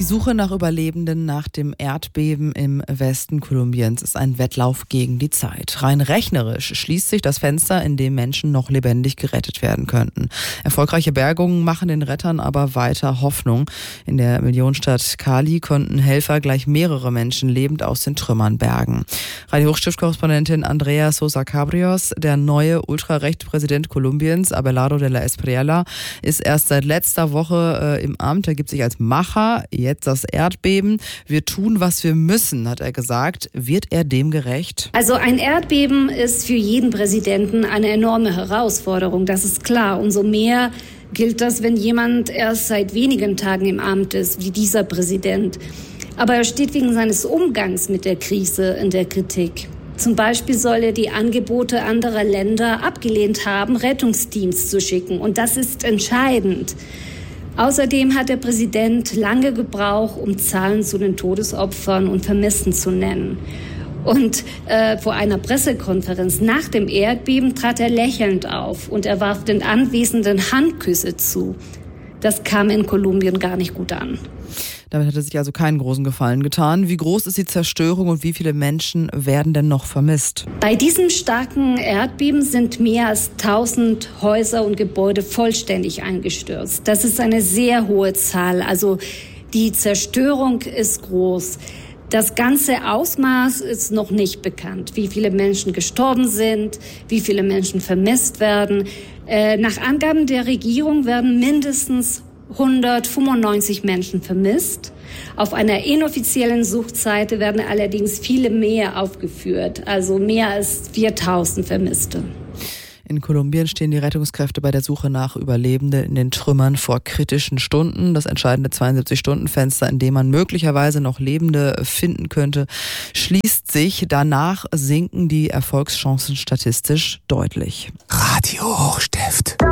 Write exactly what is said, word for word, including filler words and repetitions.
Die Suche nach Überlebenden nach dem Erdbeben im Westen Kolumbiens ist ein Wettlauf gegen die Zeit. Rein rechnerisch schließt sich das Fenster, in dem Menschen noch lebendig gerettet werden könnten. Erfolgreiche Bergungen machen den Rettern aber weiter Hoffnung. In der Millionenstadt Cali konnten Helfer gleich mehrere Menschen lebend aus den Trümmern bergen. Radio Hochstift-Korrespondentin Andrea Sosa Cabrios, der neue ultrarechte Präsident Kolumbiens, Abelardo de la Espriella, ist erst seit letzter Woche äh, im Amt. Er gibt sich als Macher. Jetzt das Erdbeben. Wir tun, was wir müssen, hat er gesagt. Wird er dem gerecht? Also ein Erdbeben ist für jeden Präsidenten eine enorme Herausforderung, das ist klar. Umso mehr gilt das, wenn jemand erst seit wenigen Tagen im Amt ist, wie dieser Präsident. Aber er steht wegen seines Umgangs mit der Krise in der Kritik. Zum Beispiel soll er die Angebote anderer Länder abgelehnt haben, Rettungsteams zu schicken. Und das ist entscheidend. Außerdem hat der Präsident lange gebraucht, um Zahlen zu den Todesopfern und Vermissten zu nennen. Und äh, vor einer Pressekonferenz nach dem Erdbeben trat er lächelnd auf und er warf den Anwesenden Handküsse zu. Das kam in Kolumbien gar nicht gut an. Damit hat er sich also keinen großen Gefallen getan. Wie groß ist die Zerstörung und wie viele Menschen werden denn noch vermisst? Bei diesem starken Erdbeben sind mehr als tausend Häuser und Gebäude vollständig eingestürzt. Das ist eine sehr hohe Zahl. Also die Zerstörung ist groß. Das ganze Ausmaß ist noch nicht bekannt. Wie viele Menschen gestorben sind, wie viele Menschen vermisst werden. Äh, nach Angaben der Regierung werden mindestens hundertfünfundneunzig Menschen vermisst. Auf einer inoffiziellen Suchseite werden allerdings viele mehr aufgeführt, also mehr als viertausend Vermisste. In Kolumbien stehen die Rettungskräfte bei der Suche nach Überlebenden in den Trümmern vor kritischen Stunden. Das entscheidende zweiundsiebzig-Stunden-Fenster, in dem man möglicherweise noch Lebende finden könnte, schließt sich. Danach sinken die Erfolgschancen statistisch deutlich. Radio Hochstift.